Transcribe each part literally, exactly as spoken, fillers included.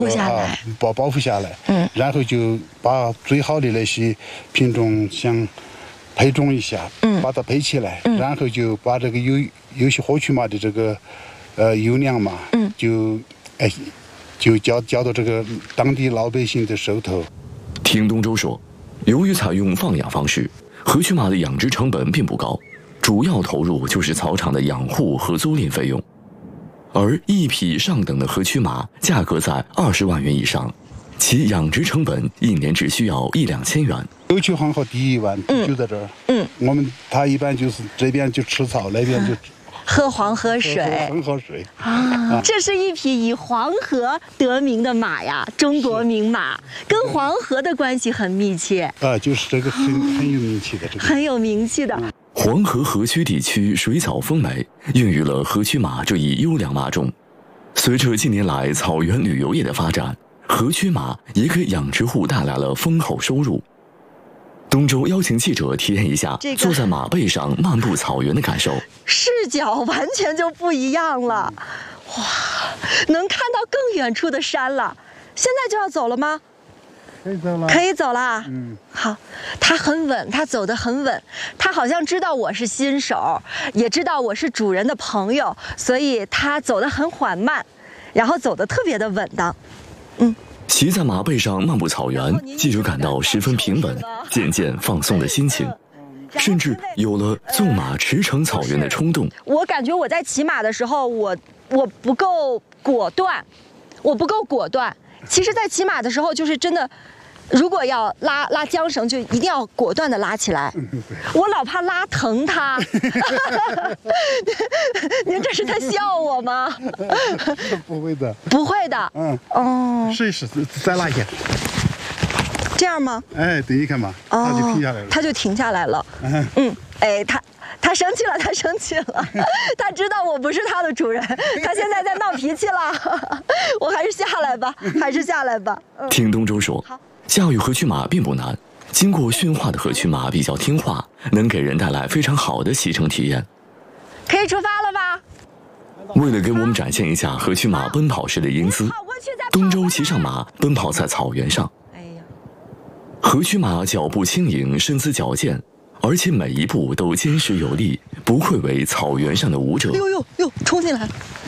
护下来， 保保护下来。 嗯， 然后就把最好的那些品种想配种一下， 嗯， 把它配起来， 嗯， 然后就把这个有有些河曲马的这个呃优良马， 嗯， 就哎就交交到这个当地老百姓的手头。 听东周说，由于采用放养方式，河曲马的养殖成本并不高，主要投入就是草场的养护和租赁费用。而一匹上等的河曲马价格在二十万元以上，其养殖成本一年只需要一两千元。 河曲黄河第一湾就在这儿， 嗯， 我们它一般就是这边就吃草，那边就喝黄河水， 黄河水啊！这是一匹以黄河得名的马呀，中国名马，跟黄河的关系很密切啊，就是这个很很有名气的这个， 很有名气的。 黄河河曲地区水草丰美，孕育了河曲马这一优良马种。随着近年来草原旅游业的发展，河曲马也给养殖户带来了丰厚收入。东周邀请记者体验一下坐在马背上漫步草原的感受， 视角完全就不一样了，哇，能看到更远处的山了。现在就要走了吗？ 可以走了， 可以走了。 嗯， 好，他很稳，他走得很稳，他好像知道我是新手，也知道我是主人的朋友，所以他走得很缓慢，然后走得特别的稳当。嗯。 骑在马背上漫步草原，记者感到十分平稳，渐渐放松了心情，甚至有了纵马驰骋草原的冲动。 我感觉我在骑马的时候，我我不够果断，我不够果断。其实，在骑马的时候，就是真的，如果要拉拉缰绳，就一定要果断的拉起来。我老怕拉疼它。您这是在笑我吗？ 不会的， 不会的。 嗯， 哦， 试一试，再拉一下。 这样吗？ 哎，对，你看嘛，它就停下来了。 它就停下来了。嗯嗯，哎，它。他生气了，他生气了，他知道我不是他的主人，他现在在闹脾气了。我还是下来吧，还是下来吧。 嗯、听东周说，教育河曲马并不难，经过驯化的河曲马比较听话，能给人带来非常好的骑乘体验。 可以出发了吧？ 为了给我们展现一下河曲马奔跑时的英姿，东周骑上马奔跑在草原上。哎呀，河曲马脚步轻盈，身姿矫健。而且每一步都坚实有力，不愧为草原上的舞者。 呦呦呦，冲进来了！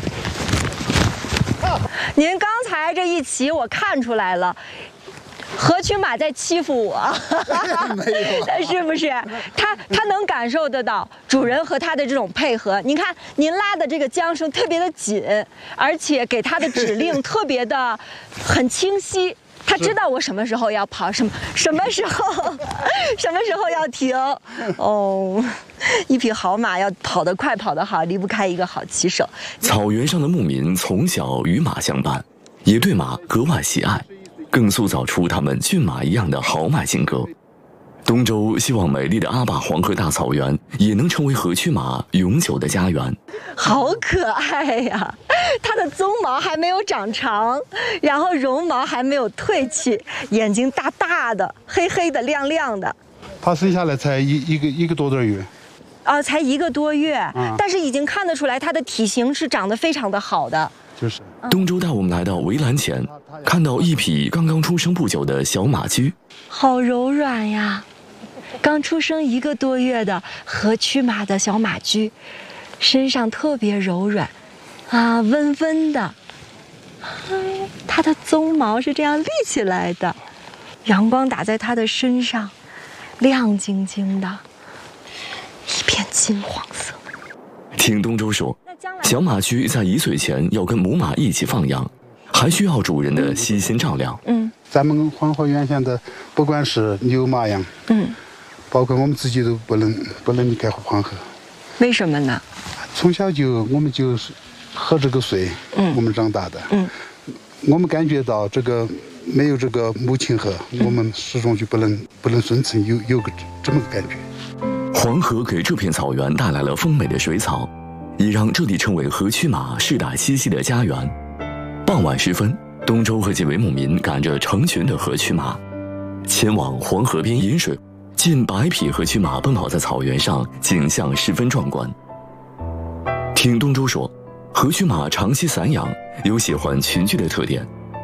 您刚才这一骑，我看出来了，河曲马在欺负我。是不是？他他能感受得到主人和他的这种配合。您看，您拉的这个缰绳特别的紧，而且给他的指令特别的很清晰。他知道我什么时候要跑，什么什么时候，什么时候要停。哦，一匹好马要跑得快、跑得好，离不开一个好骑手。 草原上的牧民从小与马相伴，也对马格外喜爱，更塑造出他们骏马一样的豪迈性格。东周希望美丽的阿坝黄河大草原也能成为河曲马永久的家园。 好可爱呀！它的鬃毛还没有长长，然后绒毛还没有褪去，眼睛大大的，黑黑的，亮亮的。 它生下来才一一个一个多多月， 啊、呃，才一个多月， 嗯、 但是已经看得出来它的体型是长得非常的好的。 就是。 东周带我们来到围栏前，看到一匹刚刚出生不久的小马驹， 好柔软呀！刚出生一个多月的河曲马的小马驹，身上特别柔软，啊，温温的。哎，它的鬃毛是这样立起来的，阳光打在它的身上，亮晶晶的，一片金黄色。 听东周说，小马驹在一岁前要跟母马一起放养，还需要主人的悉心照料。 嗯， 咱们黄河源县的，不管是牛马羊， 嗯。 包括我们自己都不能不能离开黄河， 为什么呢？ 从小就我们就是喝这个水，嗯，我们长大的， 嗯， 我们感觉到这个没有这个母亲河，嗯、我们始终就不能不能生存，有有个这么个感觉。 黄河给这片草原带来了丰美的水草，也让这里成为河曲马世代栖息的家园。傍晚时分，东周和几位牧民赶着成群的河曲马，前往黄河边饮水。近百匹河曲马奔跑在草原上，景象十分壮观。听东周说，河曲马长期散养，有喜欢群居的特点，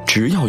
只要